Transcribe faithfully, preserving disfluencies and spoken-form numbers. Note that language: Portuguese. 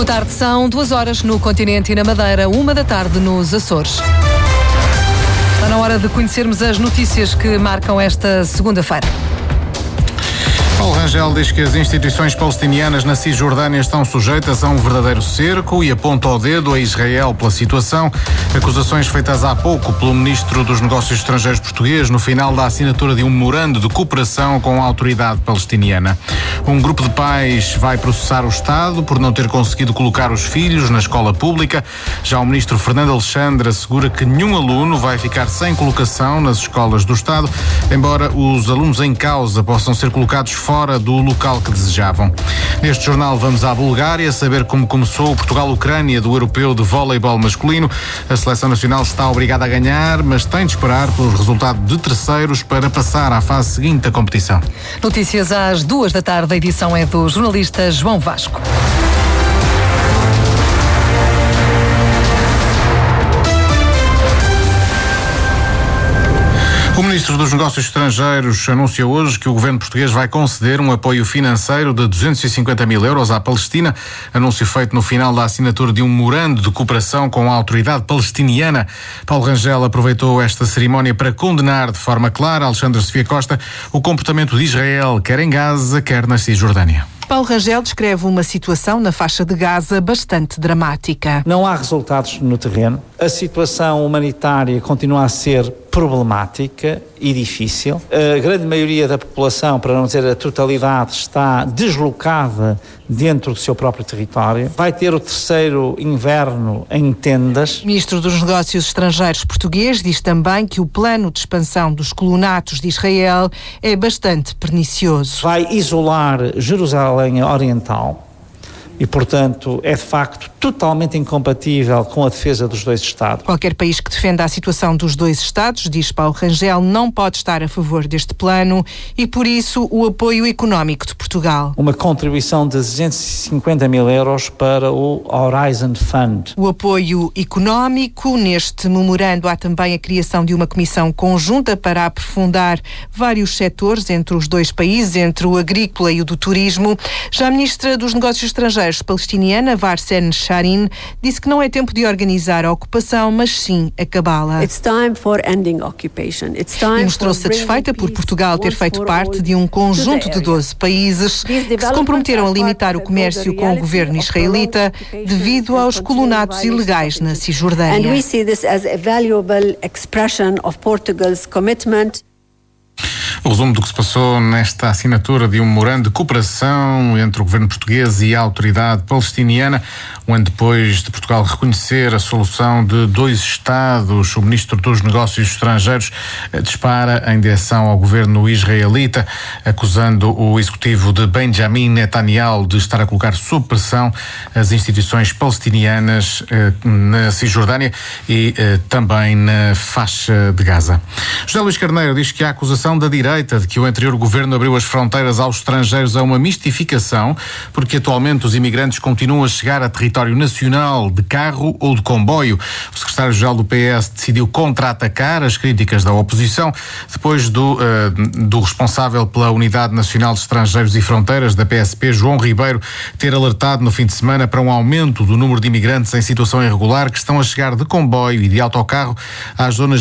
Boa tarde, são duas horas no continente e na Madeira, uma da tarde nos Açores. Está na hora de conhecermos as notícias que marcam esta segunda-feira. Paulo Rangel diz que as instituições palestinianas na Cisjordânia estão sujeitas a um verdadeiro cerco e aponta o dedo a Israel pela situação. Acusações feitas há pouco pelo Ministro dos Negócios Estrangeiros português no final da assinatura de um memorando de cooperação com a autoridade palestiniana. Um grupo de pais vai processar o Estado por não ter conseguido colocar os filhos na escola pública. Já o Ministro Fernando Alexandre assegura que nenhum aluno vai ficar sem colocação nas escolas do Estado, embora os alunos em causa possam ser colocados fora do local que desejavam. Neste jornal vamos à Bulgária saber como começou o Portugal-Ucrânia do Europeu de Voleibol Masculino. A seleção nacional está obrigada a ganhar, mas tem de esperar pelo resultado de terceiros para passar à fase seguinte da competição. Notícias às duas da tarde, a edição é do jornalista João Vasco. O Ministro dos Negócios Estrangeiros anunciou hoje que o governo português vai conceder um apoio financeiro de duzentos e cinquenta mil euros à Palestina, anúncio feito no final da assinatura de um memorando de cooperação com a autoridade palestiniana. Paulo Rangel aproveitou esta cerimónia para condenar de forma clara, Alexandre Sofia Costa, o comportamento de Israel, quer em Gaza, quer na Cisjordânia. Paulo Rangel descreve uma situação na faixa de Gaza bastante dramática. Não há resultados no terreno. A situação humanitária continua a ser problemática e difícil. A grande maioria da população, para não dizer a totalidade, está deslocada dentro do seu próprio território. Vai ter o terceiro inverno em tendas. O Ministro dos Negócios Estrangeiros português diz também que o plano de expansão dos colonatos de Israel é bastante pernicioso. Vai isolar Jerusalém Oriental e, portanto, é de facto totalmente incompatível com a defesa dos dois Estados. Qualquer país que defenda a situação dos dois Estados, diz Paulo Rangel, não pode estar a favor deste plano e, por isso, o apoio económico de Portugal. Uma contribuição de duzentos e cinquenta mil euros para o Horizon Fund. O apoio económico, neste memorando há também a criação de uma comissão conjunta para aprofundar vários setores entre os dois países, entre o agrícola e o do turismo. Já a Ministra dos Negócios Estrangeiros palestiniana, Varsen Sharin, disse que não é tempo de organizar a ocupação, mas sim acabá-la. E mostrou-se satisfeita por Portugal ter feito parte de um conjunto de doze países que se comprometeram a limitar o comércio com o governo israelita devido aos colonatos ilegais na Cisjordânia. O resumo do que se passou nesta assinatura de um memorando de cooperação entre o governo português e a autoridade palestiniana. Um ano depois de Portugal reconhecer a solução de dois Estados, o Ministro dos Negócios Estrangeiros dispara em direção ao governo israelita, acusando o executivo de Benjamin Netanyahu de estar a colocar sob pressão as instituições palestinianas eh, na Cisjordânia e eh, também na faixa de Gaza. José Luís Carneiro diz que a acusação da direita de que o anterior governo abriu as fronteiras aos estrangeiros é uma mistificação, porque atualmente os imigrantes continuam a chegar a território nacional de carro ou de comboio. O secretário-geral do P S decidiu contra-atacar as críticas da oposição, depois do, uh, do responsável pela Unidade Nacional de Estrangeiros e Fronteiras, da P S P, João Ribeiro, ter alertado no fim de semana para um aumento do número de imigrantes em situação irregular que estão a chegar de comboio e de autocarro às zonas